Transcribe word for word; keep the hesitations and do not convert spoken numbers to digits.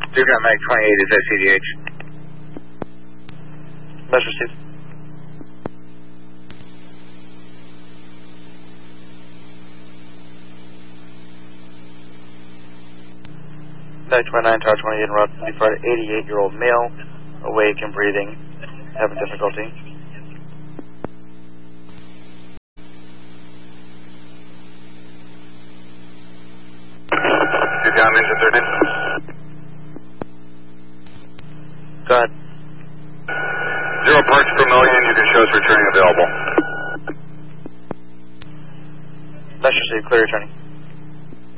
Duke on Mag twenty-eight is S C D H. Best received. Mag twenty-nine, Tower twenty-eight, en route to Friday, eighty-eight-year-old male, awake and breathing, having difficulty. Duke on engine thirteen. Go ahead. Zero parts per million, you can show us returning available. Best received, clear returning.